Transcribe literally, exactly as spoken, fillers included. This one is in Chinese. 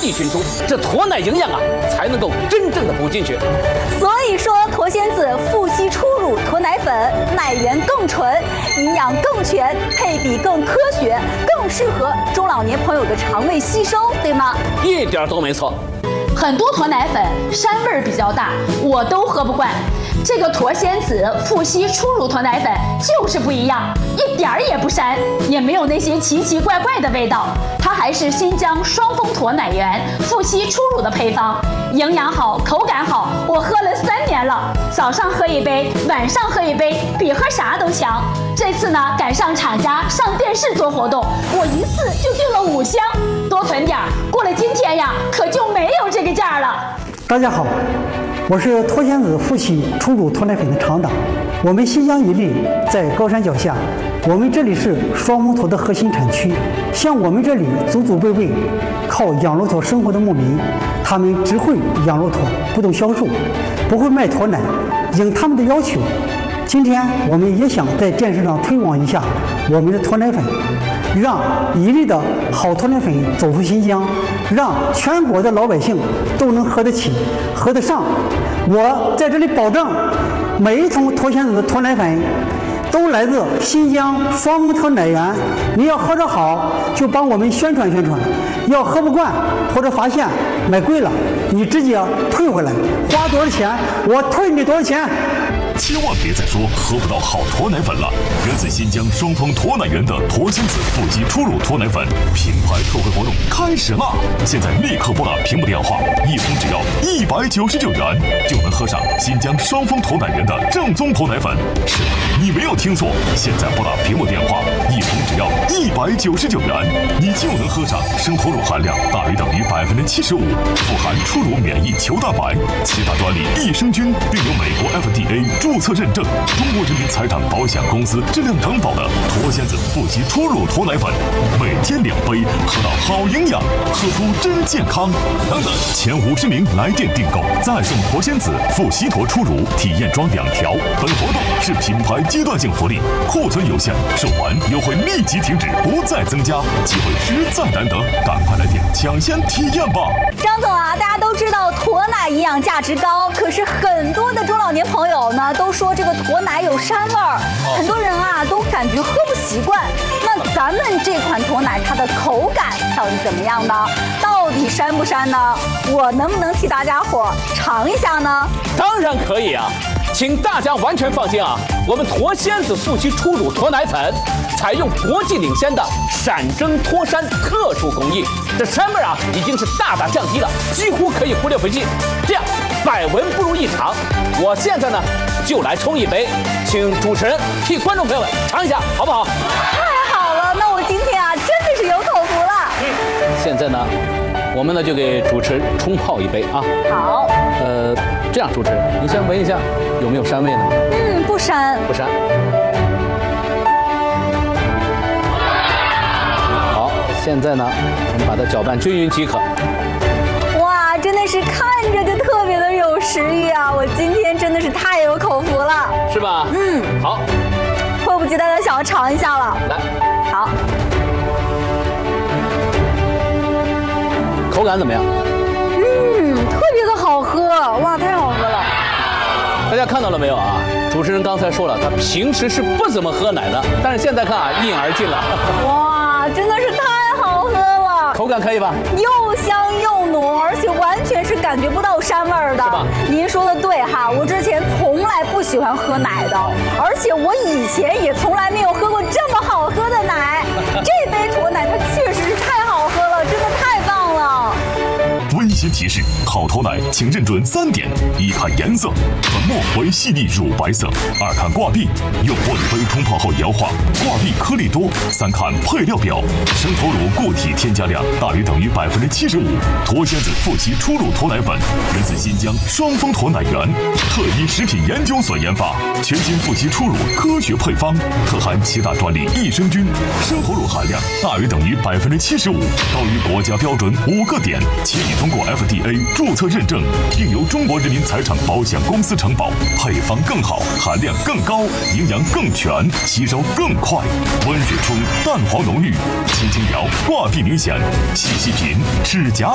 益菌株，这驼奶营养啊才能够真正的补进去。 所以说，驼仙子富硒初乳驼奶粉，奶源更纯，营养更全，配比更科学，更适合中老年朋友的肠胃吸收，对吗？ 一点都没错。 很多驼奶粉膻味儿比较大，我都喝不惯。这个驼仙子富硒初乳驼奶粉就是不一样，一点儿也不膻，也没有那些奇奇怪怪的味道。它还是新疆双峰驼奶源富硒初乳的配方，营养好，口感好，我喝了三年了，早上喝一杯，晚上喝一杯，比喝啥都强。这次呢，赶上厂家上电视做活动，我一次就订了五箱，多囤点儿，过了今天呀，可就没有这个价了。 大家好，我是驼仙子富硒初乳驼奶粉的厂长。我们新疆伊犁在高山脚下，我们这里是双峰驼的核心产区。像我们这里祖祖辈辈靠养骆驼生活的牧民，他们只会养骆驼，不懂销售，不会卖驼奶。应他们的要求，今天我们也想在电视上推广一下我们的驼奶粉，让伊犁的好驼奶粉走出新疆，让全国的老百姓都能喝得起、喝得上。我在这里保证，每一桶驼仙子的驼奶粉都来自新疆双峰驼奶源。你要喝着好，就帮我们宣传宣传；要喝不惯或者发现买贵了，你直接退回来，花多少钱我退你多少钱。 千万别再说喝不到好驼奶粉了！源自新疆双峰驼奶源的驼仙子富硒初乳驼奶粉品牌特惠活动开始啦！现在立刻拨打屏幕电话，一桶只要一百九十九元，就能喝上新疆双峰驼奶源的正宗驼奶粉。是，你没有听错，现在拨打屏幕电话，一桶只要一百九十九元，你就能喝上生驼乳含量大于等于百分之七十五，富含初乳免疫球蛋白、七大专利益生菌，并有美国 F D A。注册认证，中国人民财产保险公司质量担保的驼仙子富硒初乳驼奶粉，每天两杯，喝到好营养，喝出真健康。等等，前五十名来电订购，再送驼仙子富硒驼初乳体验装两条。本活动是品牌阶段性福利，库存有限，售完优惠立即停止，不再增加，机会实在难得，赶快来电抢先体验吧！ 张总啊，大家都知道驼奶营养价值高，可是很多的中老年朋友呢都说这个驼奶有膻味儿，很多人啊都感觉喝不习惯。那咱们这款驼奶它的口感到底怎么样呢？到底膻不膻呢？我能不能替大家伙尝一下呢？ 当然可以啊，请大家完全放心啊，我们驼仙子富硒初乳驼奶粉采用国际领先的闪蒸脱膻特殊工艺，这膻味啊已经是大大降低了，几乎可以忽略不计。这样百闻不如一尝，我现在呢就来冲一杯，请主持人替观众朋友们尝一下，好不好？ 太好了，那我今天啊真的是有口福了。 现在呢，我们呢就给主持人冲泡一杯啊。 好。 呃，这样，主持人，你先闻一下有没有膻味呢？ 嗯，不膻。 不膻。好，现在呢，我们把它搅拌均匀即可。 哇，真的是看着就特别的有食欲啊！我今天真的是太有口福了， 是吧？ 嗯， 好， 迫不及待的想要尝一下了。 来， 好， 口感怎么样？ 嗯，特别的好喝，哇，太好喝了！ 大家看到了没有啊？主持人刚才说了，他平时是不怎么喝奶的，但是现在看啊，一饮而尽了。 哇，真的是太好喝了， 口感可以吧？ 又香又浓，而且完全是感觉不到膻味儿的。 是吧？ 您说的对哈，我之前从来不喜欢喝奶的，而且我以前也从来没有喝过这么好喝的奶。这杯驼奶它确实是太好喝了，真的太棒了。 温馨提示：好驼奶请认准三点：一看颜色，粉末为细腻乳白色；二看挂壁，用玻璃杯冲泡后摇化，挂壁颗粒多；三看配料表，生驼乳固体添加量大于等于百分之七十五。驼仙子富硒初乳驼奶粉源自新疆双峰驼奶源，特依食品研究所研发，全新富硒初乳科学配方，特含七大专利益生菌，生驼乳含量大于等于百分之七十五，高于国家标准五个点，且已通过 F D A 注册认证，并由中国人民财产保险公司承保，配方更好，含量更高，营养更全，吸收更快。温水冲，蛋黄浓郁，轻轻摇，挂壁明显，细细品，齿颊